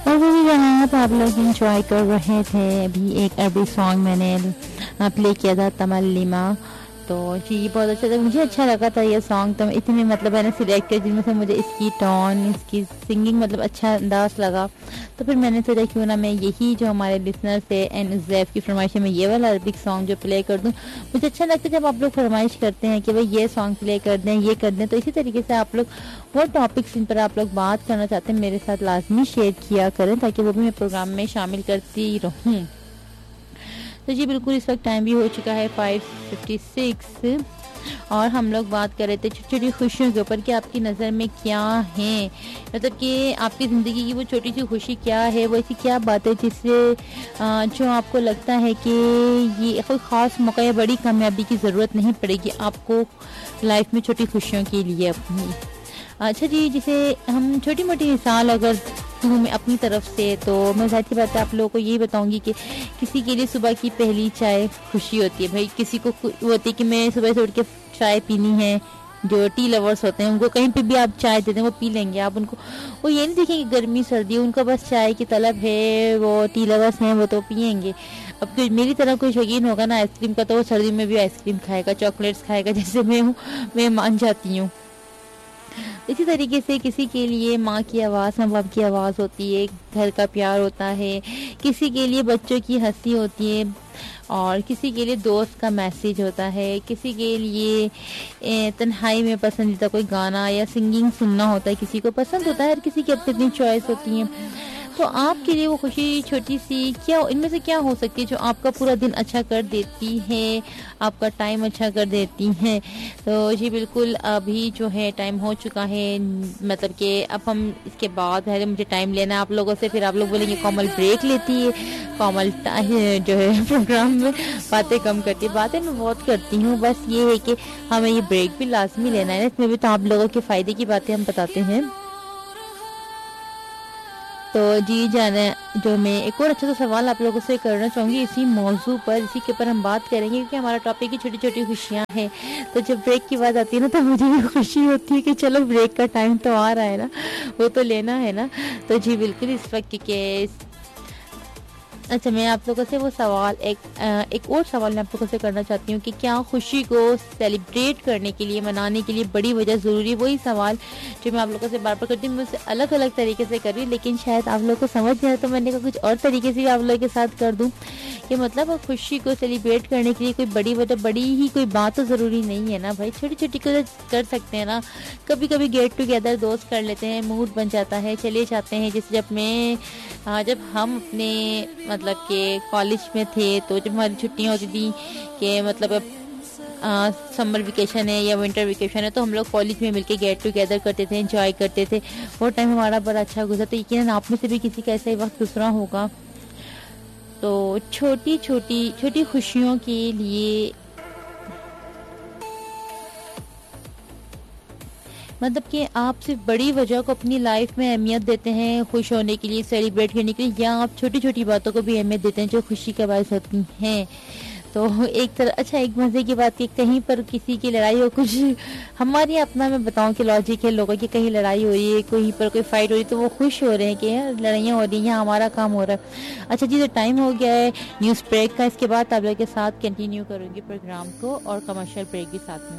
اور وہی جناب آپ لوگ انجوائے کر رہے تھے. ابھی ایک عربی سانگ میں نے پلے کیا تھا تملیما. تو جی بہت اچھا تھا, مجھے اچھا لگا تھا یہ سانگ. تو اتنے مطلب میں نے سلیکٹ کیا جن میں سے مجھے اس کی ٹون, اس کی سنگنگ مطلب اچھا انداز لگا. تو پھر میں نے سوچا کیوں نہ میں یہی جو ہمارے لسنرس ہے این زیف کی فرمائش میں یہ والا عربک سانگ جو پلے کر دوں. مجھے اچھا لگتا ہے جب آپ لوگ فرمائش کرتے ہیں کہ بھائی یہ سانگ پلے کر دیں, یہ کر دیں. تو اسی طریقے سے آپ لوگ وہ ٹاپکس جن پر آپ لوگ بات کرنا چاہتے ہیں میرے ساتھ لازمی شیئر کیا کریں تاکہ وہ بھی میں پروگرام میں شامل کرتی رہوں. تو جی بالکل اس وقت ٹائم بھی ہو چکا ہے 5:56 اور ہم لوگ بات کر رہے تھے چھوٹی چھوٹی خوشیوں کے اوپر کہ آپ کی نظر میں کیا ہیں, مطلب کہ آپ کی زندگی کی وہ چھوٹی سی خوشی کیا ہے, وہ ایسی کیا بات ہے جس سے جو آپ کو لگتا ہے کہ یہ کوئی خاص موقع یا بڑی کامیابی کی ضرورت نہیں پڑے گی آپ کو لائف میں چھوٹی خوشیوں کے لیے اپنی. اچھا جی, جسے ہم چھوٹی موٹی مثال اگر دوں میں اپنی طرف سے, تو میں ظاہر سی بات ہے آپ لوگوں کو یہی بتاؤں گی کہ کسی کے لیے صبح کی پہلی چائے خوشی ہوتی ہے. بھائی کسی کو ہوتی ہے کہ میں صبح سے اٹھ کے چائے پینی ہے, جو ٹی لورس ہوتے ہیں ان کو کہیں پہ بھی آپ چائے دے دیں وہ پی لیں گے. آپ ان کو وہ یہ نہیں دیکھیں کہ گرمی سردی, ان کو بس چائے کی طلب ہے, وہ ٹی لورس ہیں وہ تو پئیں گے. اب میری طرح کوئی شوقین ہوگا نا آئس کریم کا تو وہ سردی میں بھی آئس کریم کھائے گا, چاکلیٹس کھائے گا, جیسے میں ہوں میں مان جاتی ہوں. اسی طریقے سے کسی کے لیے ماں کی آواز, ماں باپ کی آواز ہوتی ہے, گھر کا پیار ہوتا ہے, کسی کے لیے بچوں کی ہنسی ہوتی ہے, اور کسی کے لیے دوست کا میسج ہوتا ہے, کسی کے لیے تنہائی میں پسندیدہ کوئی گانا یا سنگنگ سننا ہوتا ہے, کسی کو پسند ہوتا ہے, ہر کسی کی اپنی اپنی چوائس ہوتی ہیں. تو آپ کے لیے وہ خوشی چھوٹی سی کیا, ان میں سے کیا ہو سکتی ہے جو آپ کا پورا دن اچھا کر دیتی ہے, آپ کا ٹائم اچھا کر دیتی ہیں. تو جی بالکل ابھی جو ہے ٹائم ہو چکا ہے, مطلب کہ اب ہم اس کے بعد ہے مجھے ٹائم لینا ہے آپ لوگوں سے. پھر آپ لوگ بولیں گے کومل بریک لیتی ہے, کومل جو ہے پروگرام میں باتیں کم کرتی ہے. باتیں میں بہت کرتی ہوں, بس یہ ہے کہ ہمیں یہ بریک بھی لازمی لینا ہے, اس میں بھی تو آپ لوگوں کے فائدے کی باتیں ہم بتاتے ہیں. تو جی جانا جو میں ایک اور اچھا سا سوال آپ لوگوں سے کرنا چاہوں گی اسی موضوع پر, اسی کے اوپر ہم بات کریں گے کیونکہ ہمارا ٹاپک کی چھوٹی چھوٹی خوشیاں ہیں. تو جب بریک کی بات آتی ہے نا تو مجھے بھی خوشی ہوتی ہے کہ چلو بریک کا ٹائم تو آ رہا ہے نا, وہ تو لینا ہے نا. تو جی بالکل اس وقت کہ اچھا میں آپ لوگوں سے وہ سوال ایک اور سوال میں آپ لوگوں سے کرنا چاہتی ہوں کہ کیا خوشی کو سیلیبریٹ کرنے کے لیے, منانے کے لیے بڑی وجہ ضروری ہے. وہی سوال جو میں آپ لوگوں سے بار بار کرتی ہوں, میں اسے الگ الگ طریقے سے کر رہی ہوں, لیکن شاید آپ لوگوں کو سمجھ نہیں آتا, تو میں نے کہا کچھ اور طریقے سے بھی آپ لوگوں کے ساتھ کر دوں کہ مطلب خوشی کو سیلیبریٹ کرنے کے لیے کوئی بڑی وجہ, بڑی ہی کوئی بات تو ضروری نہیں ہے نا بھائی, چھوٹی چھوٹی کو کر سکتے ہیں نا. کبھی کبھی گیٹ ٹوگیدر دوست کر لیتے ہیں, موڈ بن جاتا ہے, چلے جاتے ہیں. جیسے جب ہم اپنے مطلب کہ کالج میں تھے تو جب ہماری چھٹیاں ہوتی تھیں کہ مطلب سمر ویکیشن ہے یا ونٹر ویکیشن ہے, تو ہم لوگ کالج میں مل کے گیٹ ٹوگیدر کرتے تھے, انجوائے کرتے تھے. وہ ٹائم ہمارا بڑا اچھا گزرا. تو یقیناً آپ میں سے بھی کسی کا ایسا ہی وقت گزرا ہوگا. تو چھوٹی چھوٹی خوشیوں کے لیے مطلب کہ آپ صرف بڑی وجہ کو اپنی لائف میں اہمیت دیتے ہیں خوش ہونے کے لیے, سیلیبریٹ کرنے کے لیے, یا آپ چھوٹی چھوٹی باتوں کو بھی اہمیت دیتے ہیں جو خوشی کا باعث ہوتی ہیں. تو ایک طرح اچھا ایک مزے کی بات کہ کہیں پر کسی کی لڑائی ہو, کچھ ہماری اپنا میں بتاؤں کہ لاجک ہے لوگوں کی, کہیں لڑائی ہو رہی ہے, کہیں پر کوئی فائٹ ہو رہی ہے, تو وہ خوش ہو رہے ہیں کہ لڑائیاں ہو رہی ہیں, یہاں ہمارا کام ہو رہا ہے. اچھا جی, تو ٹائم ہو گیا ہے نیوز بریک کا. اس کے بعد آپ لوگوں کے ساتھ کنٹینیو کروں گی پروگرام کو, اور کمرشل بریک بھی ساتھ میں.